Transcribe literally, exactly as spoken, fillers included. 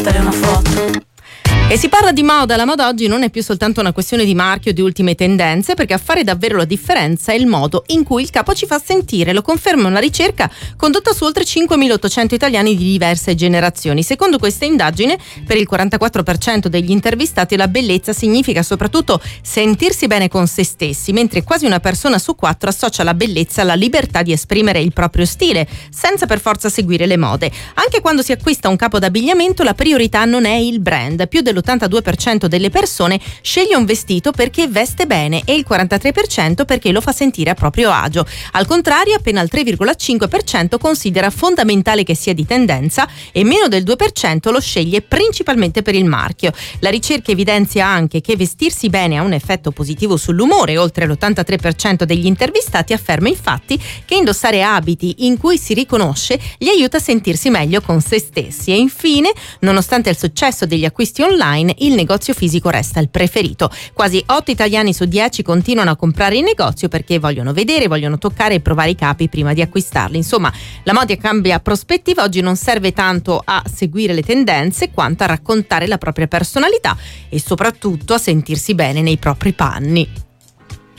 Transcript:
una foto. E si parla di moda. La moda oggi non è più soltanto una questione di marchio, di ultime tendenze, perché a fare davvero la differenza è il modo in cui il capo ci fa sentire. Lo conferma una ricerca condotta su oltre cinquemilaottocento italiani di diverse generazioni. Secondo questa indagine, per il quarantaquattro per cento degli intervistati la bellezza significa soprattutto sentirsi bene con se stessi, mentre quasi una persona su quattro associa la bellezza alla libertà di esprimere il proprio stile, senza per forza seguire le mode. Anche quando si acquista un capo d'abbigliamento, la priorità non è il brand. Più dell'ottantadue per cento delle persone sceglie un vestito perché veste bene e il quarantatré per cento perché lo fa sentire a proprio agio. Al contrario, appena il tre virgola cinque per cento considera fondamentale che sia di tendenza e meno del due per cento lo sceglie principalmente per il marchio. La ricerca evidenzia anche che vestirsi bene ha un effetto positivo sull'umore. Oltre l'ottantatré per cento degli intervistati afferma infatti che indossare abiti in cui si riconosce gli aiuta a sentirsi meglio con se stessi. E infine, nonostante il successo degli acquisti online, il negozio fisico resta il preferito. Quasi otto italiani su dieci continuano a comprare in negozio perché vogliono vedere, vogliono toccare e provare i capi prima di acquistarli. Insomma, la moda cambia prospettiva. Oggi non serve tanto a seguire le tendenze quanto a raccontare la propria personalità e soprattutto a sentirsi bene nei propri panni.